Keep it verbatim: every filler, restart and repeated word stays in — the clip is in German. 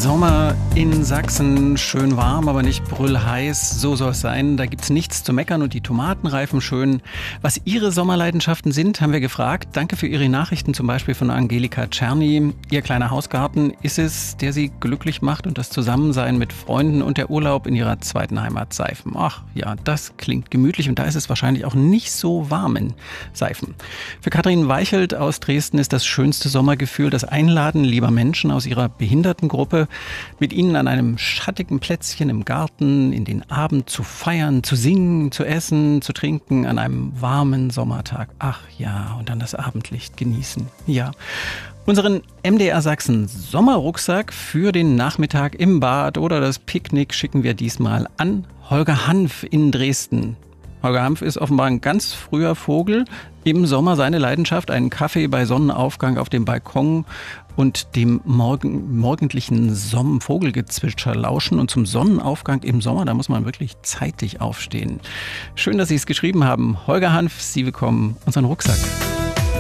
Sommer in Sachsen, schön warm, aber nicht brüllheiß, so soll es sein. Da gibt's nichts zu meckern und die Tomaten reifen schön. Was Ihre Sommerleidenschaften sind, haben wir gefragt. Danke für Ihre Nachrichten, zum Beispiel von Angelika Czerny. Ihr kleiner Hausgarten, ist es, der Sie glücklich macht und das Zusammensein mit Freunden und der Urlaub in Ihrer zweiten Heimat Seifen? Ach ja, das klingt gemütlich und da ist es wahrscheinlich auch nicht so warm in Seifen. Für Katrin Weichelt aus Dresden ist das schönste Sommergefühl das Einladen lieber Menschen aus ihrer Behindertengruppe, mit ihnen an einem schattigen Plätzchen im Garten in den Abend zu feiern, zu singen, zu essen, zu trinken an einem warmen Sommertag. Ach ja, und dann das Abendlicht genießen. Ja. Unseren M D R Sachsen Sommerrucksack für den Nachmittag im Bad oder das Picknick schicken wir diesmal an Holger Hanf in Dresden. Holger Hanf ist offenbar ein ganz früher Vogel. Im Sommer seine Leidenschaft, einen Kaffee bei Sonnenaufgang auf dem Balkon und dem morgen, morgendlichen Som- Vogelgezwitscher lauschen. Und zum Sonnenaufgang im Sommer, da muss man wirklich zeitig aufstehen. Schön, dass Sie es geschrieben haben. Holger Hanf, Sie bekommen unseren Rucksack.